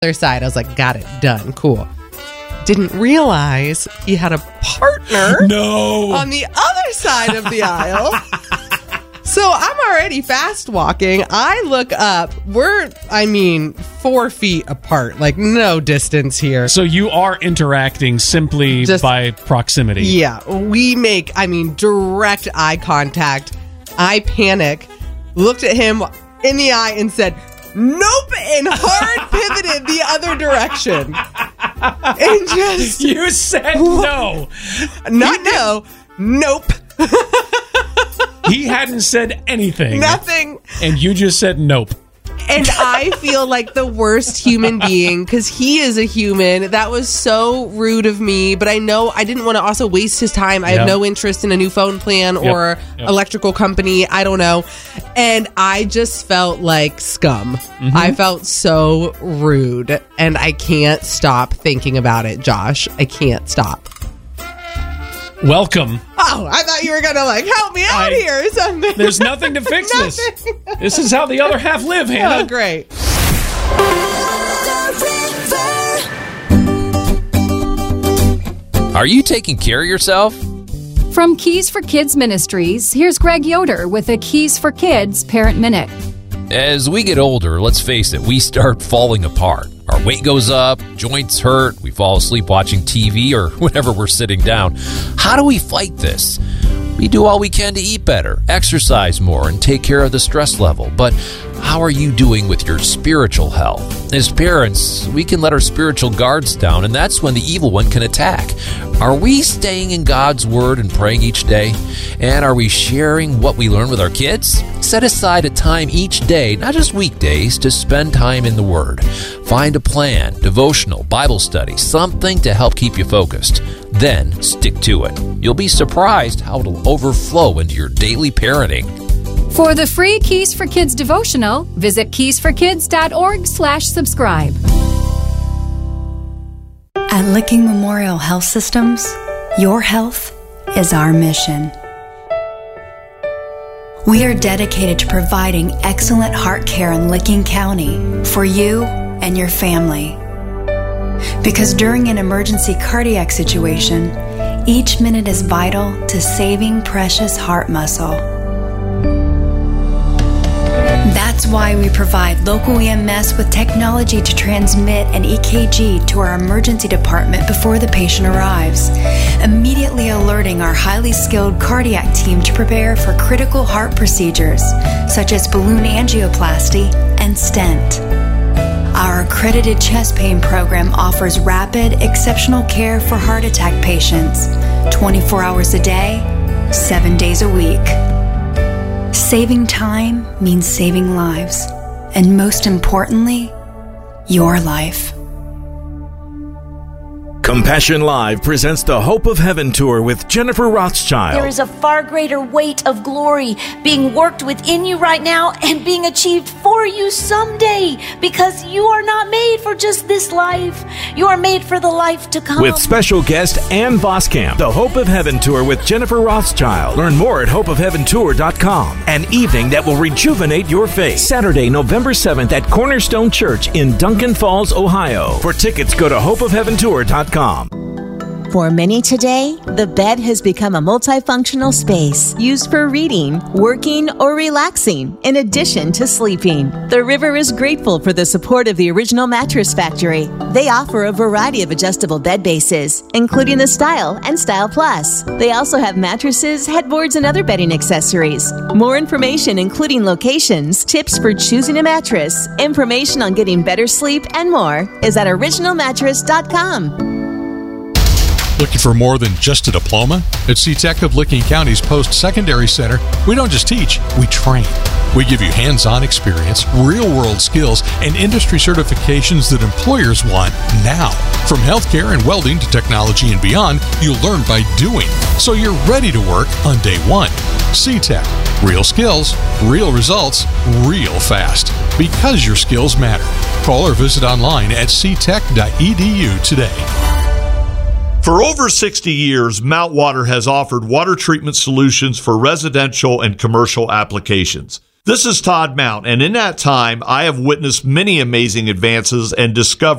other side. I was like, got it, done, cool. Didn't realize he had a partner on the other side of the aisle. So I'm already fast walking. I look up. We're 4 feet apart, like no distance here. So you are interacting simply by proximity. Yeah, we make, direct eye contact. I panic, looked at him in the eye and said, nope, and hard pivoted the other direction. And just... You said no. Not no, nope. He hadn't said anything. Nothing. And you just said nope. And I feel like the worst human being because he is a human. That was so rude of me. But I know I didn't want to also waste his time. I have no interest in a new phone plan or electrical company. I don't know. And I just felt like scum. Mm-hmm. I felt so rude. And I can't stop thinking about it, Josh. I can't stop. Welcome. Oh, I thought you were going to help me out here or something. There's nothing to fix this. This is how the other half live, Hannah. Oh, great. Are you taking care of yourself? From Keys for Kids Ministries, here's Greg Yoder with a Keys for Kids Parent Minute. As we get older, let's face it, we start falling apart. Our weight goes up, joints hurt, we fall asleep watching TV or whenever we're sitting down. How do we fight this? We do all we can to eat better, exercise more, and take care of the stress level. But how are you doing with your spiritual health? As parents, we can let our spiritual guards down, and that's when the evil one can attack. Are we staying in God's Word and praying each day? And are we sharing what we learn with our kids? Set aside a time each day, not just weekdays, to spend time in the Word. Find a plan, devotional, Bible study, something to help keep you focused. Then stick to it. You'll be surprised how it'll overflow into your daily parenting. For the free Keys for Kids devotional, visit keysforkids.org/subscribe. At Licking Memorial Health Systems, your health is our mission. We are dedicated to providing excellent heart care in Licking County for you and your family. Because during an emergency cardiac situation, each minute is vital to saving precious heart muscle. That's why we provide local EMS with technology to transmit an EKG to our emergency department before the patient arrives, immediately alerting our highly skilled cardiac team to prepare for critical heart procedures, such as balloon angioplasty and stent. Our accredited chest pain program offers rapid, exceptional care for heart attack patients, 24 hours a day, 7 days a week. Saving time means saving lives, and most importantly, your life. Compassion Live presents the Hope of Heaven Tour with Jennifer Rothschild. There is a far greater weight of glory being worked within you right now and being achieved for you someday, because you are not made for just this life. You are made for the life to come. With special guest Ann Voskamp, the Hope of Heaven Tour with Jennifer Rothschild. Learn more at hopeofheaventour.com. An evening that will rejuvenate your faith. Saturday, November 7th at Cornerstone Church in Duncan Falls, Ohio. For tickets, go to hopeofheaventour.com. For many today, the bed has become a multifunctional space used for reading, working, or relaxing, in addition to sleeping. The River is grateful for the support of the Original Mattress Factory. They offer a variety of adjustable bed bases, including the Style and Style Plus. They also have mattresses, headboards, and other bedding accessories. More information, including locations, tips for choosing a mattress, information on getting better sleep, and more, is at originalmattress.com. Looking for more than just a diploma? At SeaTech of Licking County's Post-Secondary Center, we don't just teach, we train. We give you hands-on experience, real-world skills, and industry certifications that employers want now. From healthcare and welding to technology and beyond, you'll learn by doing, so you're ready to work on day one. SeaTech. Real skills, real results, real fast. Because your skills matter. Call or visit online at ctech.edu today. For over 60 years, Mount Water has offered water treatment solutions for residential and commercial applications. This is Todd Mount, and in that time, I have witnessed many amazing advances and discoveries